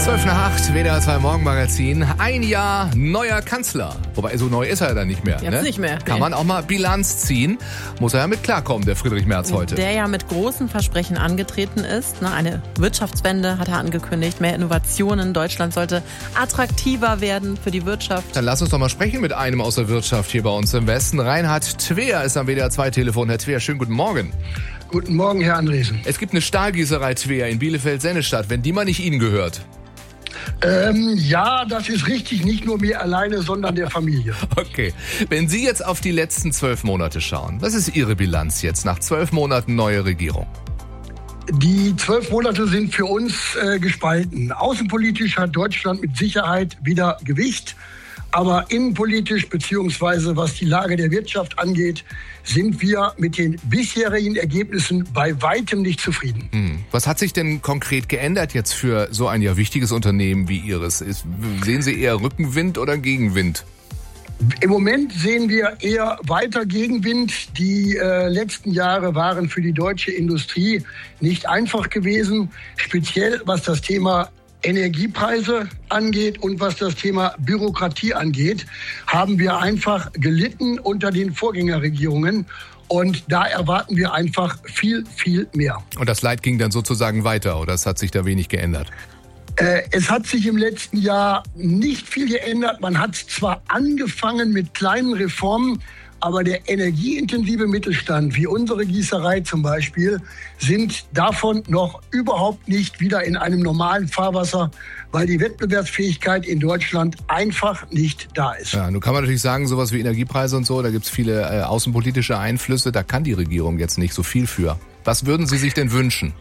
12:08, WDR 2 Morgenmagazin. Ein Jahr neuer Kanzler. Wobei, so neu ist er dann nicht mehr. Jetzt nicht mehr. Kann man auch mal Bilanz ziehen. Muss er ja mit klarkommen, der Friedrich Merz heute. Der ja mit großen Versprechen angetreten ist. Eine Wirtschaftswende hat er angekündigt. Mehr Innovationen. Deutschland sollte attraktiver werden für die Wirtschaft. Dann lass uns doch mal sprechen mit einem aus der Wirtschaft hier bei uns im Westen. Reinhard Twer ist am WDR 2 Telefon. Herr Twer, schönen guten Morgen. Guten Morgen, Herr Andresen. Es gibt eine Stahlgießerei Twer in Bielefeld-Sennestadt. Wenn die mal nicht Ihnen gehört. Ja, das ist richtig. Nicht nur mir alleine, sondern der Familie. Okay. Wenn Sie jetzt auf die letzten 12 Monate schauen, was ist Ihre Bilanz jetzt nach 12 Monaten neue Regierung? Die 12 Monate sind für uns gespalten. Außenpolitisch hat Deutschland mit Sicherheit wieder Gewicht. Aber innenpolitisch beziehungsweise was die Lage der Wirtschaft angeht, sind wir mit den bisherigen Ergebnissen bei weitem nicht zufrieden. Was hat sich denn konkret geändert jetzt für so ein ja wichtiges Unternehmen wie Ihres? Sehen Sie eher Rückenwind oder Gegenwind? Im Moment sehen wir eher weiter Gegenwind. Die letzten Jahre waren für die deutsche Industrie nicht einfach gewesen, speziell was das Thema Energiepreise angeht und was das Thema Bürokratie angeht, haben wir einfach gelitten unter den Vorgängerregierungen. Und da erwarten wir einfach viel, viel mehr. Und das Leid ging dann sozusagen weiter, oder es hat sich da wenig geändert? Es hat sich im letzten Jahr nicht viel geändert. Man hat zwar angefangen mit kleinen Reformen, aber der energieintensive Mittelstand, wie unsere Gießerei zum Beispiel, sind davon noch überhaupt nicht wieder in einem normalen Fahrwasser, weil die Wettbewerbsfähigkeit in Deutschland einfach nicht da ist. Ja, nun kann man natürlich sagen, sowas wie Energiepreise und so, da gibt es viele außenpolitische Einflüsse, da kann die Regierung jetzt nicht so viel für. Was würden Sie sich denn wünschen?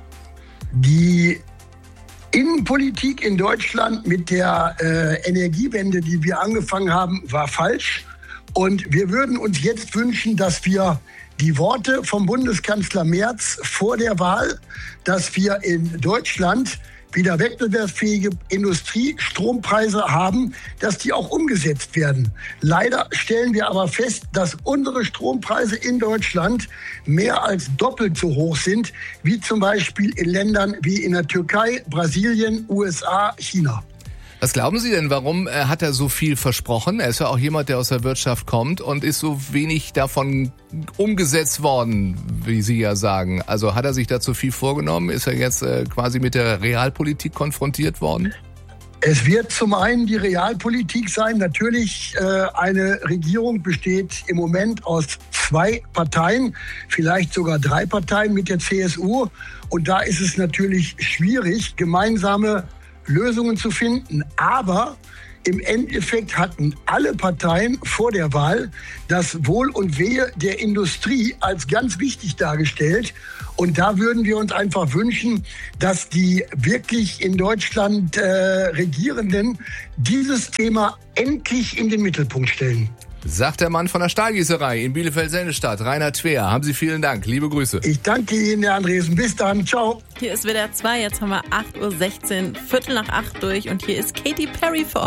Die Innenpolitik in Deutschland mit der Energiewende, die wir angefangen haben, war falsch. Und wir würden uns jetzt wünschen, dass wir die Worte vom Bundeskanzler Merz vor der Wahl, dass wir in Deutschland wieder wettbewerbsfähige Industriestrompreise haben, dass die auch umgesetzt werden. Leider stellen wir aber fest, dass unsere Strompreise in Deutschland mehr als doppelt so hoch sind, wie zum Beispiel in Ländern wie in der Türkei, Brasilien, USA, China. Was glauben Sie denn, warum hat er so viel versprochen? Er ist ja auch jemand, der aus der Wirtschaft kommt und ist so wenig davon umgesetzt worden, wie Sie ja sagen. Also hat er sich dazu viel vorgenommen? Ist er jetzt quasi mit der Realpolitik konfrontiert worden? Es wird zum einen die Realpolitik sein. Natürlich, eine Regierung besteht im Moment aus 2 Parteien, vielleicht sogar 3 Parteien mit der CSU. Und da ist es natürlich schwierig, gemeinsame Lösungen zu finden. Aber im Endeffekt hatten alle Parteien vor der Wahl das Wohl und Wehe der Industrie als ganz wichtig dargestellt. Und da würden wir uns einfach wünschen, dass die wirklich in Deutschland Regierenden dieses Thema endlich in den Mittelpunkt stellen. Sagt der Mann von der Stahlgießerei in Bielefeld-Sennestadt, Reinhard Twer. Haben Sie vielen Dank. Liebe Grüße. Ich danke Ihnen, Herr Andresen. Bis dann. Ciao. Hier ist WDR 2. Jetzt haben wir 8:16 Uhr, 7:45 durch. Und hier ist Katy Perry für